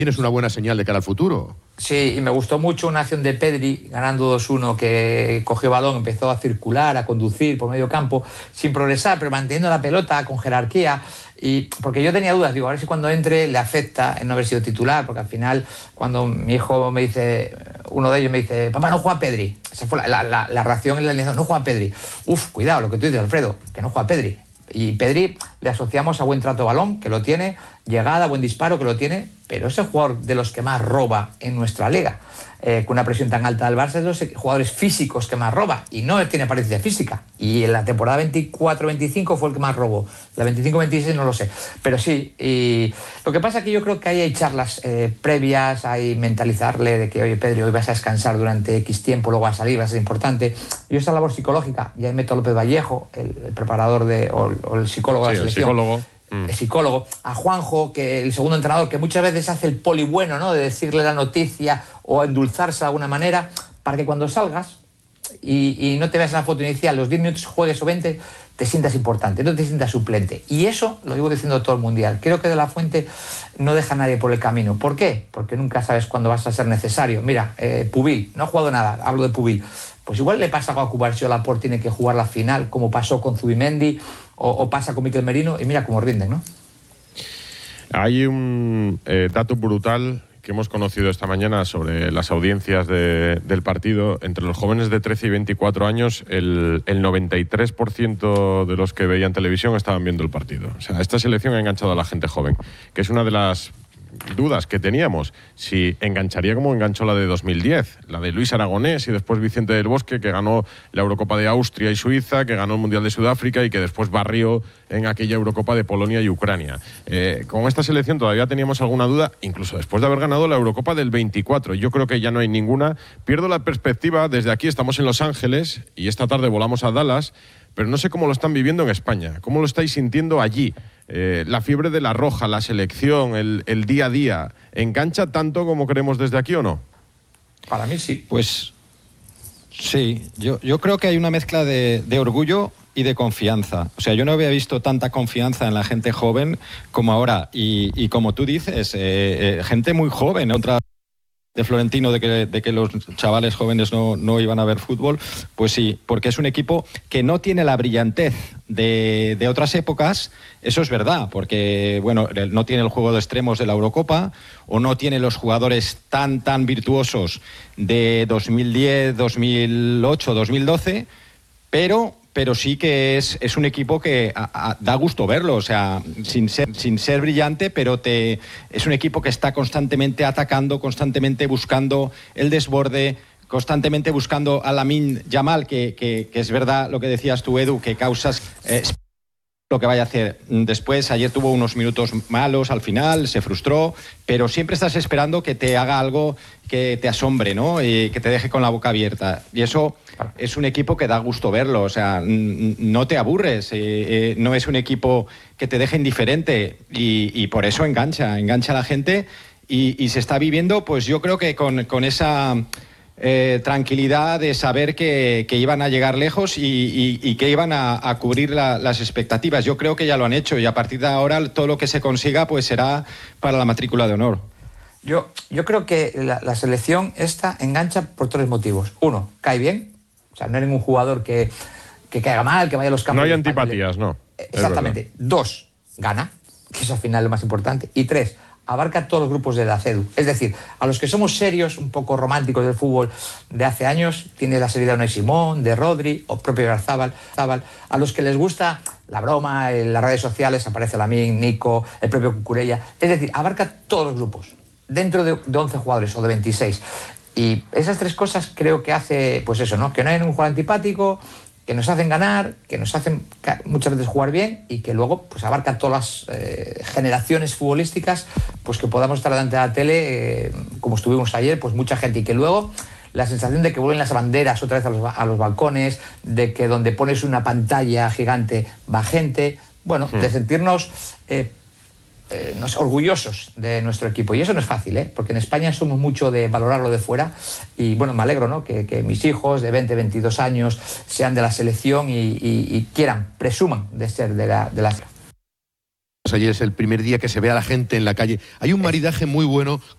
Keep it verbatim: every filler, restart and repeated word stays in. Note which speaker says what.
Speaker 1: tienes una buena señal de cara al futuro.
Speaker 2: Sí, y me gustó mucho una acción de Pedri, ganando dos uno, que cogió balón, empezó a circular, a conducir por medio campo, sin progresar, pero manteniendo la pelota con jerarquía. Y porque yo tenía dudas, digo, a ver si cuando entre le afecta en no haber sido titular, porque al final, cuando mi hijo me dice, uno de ellos me dice, papá, no juega Pedri. Esa fue la, la, la reacción en la alineación, no juega Pedri. Uf, cuidado, lo que tú dices, Alfredo, que no juega Pedri. Y Pedri le asociamos a buen trato de balón, que lo tiene, llegada, buen disparo, que lo tiene, pero es el jugador de los que más roba en nuestra liga. Eh, con una presión tan alta del Barça, es de los jugadores físicos que más roba, y no tiene apariencia física. Y en la temporada veinticuatro veinticinco fue el que más robó. La veinticinco veintiséis no lo sé, pero sí. Y lo que pasa es que yo creo que ahí hay charlas eh, previas, hay mentalizarle de que, oye, Pedro, hoy vas a descansar durante X tiempo, luego vas a salir, va a ser importante. Y esa labor psicológica, ya meto a López Vallejo, el, el preparador de, o, o el psicólogo de
Speaker 3: sí,
Speaker 2: la selección.
Speaker 3: El psicólogo.
Speaker 2: El psicólogo, a Juanjo, que el segundo entrenador, que muchas veces hace el poli bueno, ¿no? De decirle la noticia o endulzarse de alguna manera, para que cuando salgas y, y no te veas en la foto inicial, los diez minutos juegues o veinte, te sientas importante, no te sientas suplente. Y eso lo digo diciendo todo el mundial. Creo que De La Fuente no deja a nadie por el camino. ¿Por qué? Porque nunca sabes cuándo vas a ser necesario. Mira, eh, Pubil, no ha jugado nada, hablo de Pubil. Pues igual le pasa a Cubarsio Laporte, tiene que jugar la final, como pasó con Zubimendi, o, o pasa con Mikel Merino, y mira cómo rinden, ¿no?
Speaker 3: Hay un eh, dato brutal que hemos conocido esta mañana sobre las audiencias de, del partido. Entre los jóvenes de trece y veinticuatro años, el, el noventa y tres por ciento de los que veían televisión estaban viendo el partido. O sea, esta selección ha enganchado a la gente joven, que es una de las dudas que teníamos, si engancharía como enganchó la de dos mil diez, la de Luis Aragonés y después Vicente del Bosque, que ganó la Eurocopa de Austria y Suiza, que ganó el Mundial de Sudáfrica y que después barrió en aquella Eurocopa de Polonia y Ucrania. Eh, con esta selección todavía teníamos alguna duda, incluso después de haber ganado la Eurocopa del veinticuatro. Yo creo que ya no hay ninguna. Pierdo la perspectiva. Desde aquí estamos en Los Ángeles y esta tarde volamos a Dallas, pero no sé cómo lo están viviendo en España. ¿Cómo lo estáis sintiendo allí? Eh, la fiebre de la roja, la selección, el, el día a día, ¿engancha tanto como queremos desde aquí o no?
Speaker 2: Para mí sí.
Speaker 4: Pues sí, yo, yo creo que hay una mezcla de, de orgullo y de confianza. O sea, yo no había visto tanta confianza en la gente joven como ahora. Y, y como tú dices, eh, eh, gente muy joven, otra de Florentino de que, de que los chavales jóvenes no, no iban a ver fútbol, pues sí, porque es un equipo que no tiene la brillantez de, de otras épocas. Eso es verdad, porque bueno, no tiene el juego de extremos de la Eurocopa, o no tiene los jugadores tan, tan virtuosos de dos mil diez, dos mil ocho, dos mil doce, pero... pero sí que es, es un equipo que a, a, da gusto verlo, o sea, sin ser, sin ser brillante, pero te, es un equipo que está constantemente atacando, constantemente buscando el desborde, constantemente buscando a Lamine Yamal, que, que, que es verdad lo que decías tú, Edu, que causas... Eh, lo que vaya a hacer después. Ayer tuvo unos minutos malos al final, se frustró, pero siempre estás esperando que te haga algo que te asombre, ¿no? Y que te deje con la boca abierta. Y eso es un equipo que da gusto verlo, o sea, no te aburres, eh, eh, no es un equipo que te deje indiferente y, y por eso engancha, engancha a la gente y, y se está viviendo, pues yo creo que con, con esa... Eh, tranquilidad de saber que, que iban a llegar lejos y, y, y que iban a, a cubrir la, las expectativas. Yo creo que ya lo han hecho y a partir de ahora todo lo que se consiga pues será para la matrícula de honor.
Speaker 2: Yo, yo creo que la, la selección esta engancha por tres motivos. Uno, cae bien, o sea, no hay ningún jugador que, que caiga mal, que vaya a los campos.
Speaker 3: No hay antipatías, no.
Speaker 2: Exactamente. Dos, gana, que es al final lo más importante. Y tres, abarca todos los grupos de la CEDU. Es decir, a los que somos serios, un poco románticos del fútbol de hace años, tiene la seriedad de Unai Simón, de Rodri o propio Garzábal. A los que les gusta la broma, en las redes sociales aparece Lamine, Nico, el propio Cucurella. Es decir, abarca todos los grupos, dentro de, de once jugadores o de veintiséis. Y esas tres cosas creo que hace, pues eso, ¿no? Que no hay un jugador antipático, que nos hacen ganar, que nos hacen muchas veces jugar bien y que luego pues abarca todas las eh, generaciones futbolísticas, pues que podamos estar delante de la tele, eh, como estuvimos ayer, pues mucha gente, y que luego la sensación de que vuelven las banderas otra vez a los, a los balcones, de que donde pones una pantalla gigante va gente, bueno, sí. de sentirnos eh, eh, no sé, orgullosos de nuestro equipo. Y eso no es fácil, ¿eh? Porque en España somos mucho de valorarlo de fuera y bueno, me alegro, ¿no? Que, que mis hijos de veinte, veintidós años sean de la selección y, y, y quieran, presuman de ser de la... De la...
Speaker 1: Ayer es el primer día que se ve a la gente en la calle. Hay un maridaje muy bueno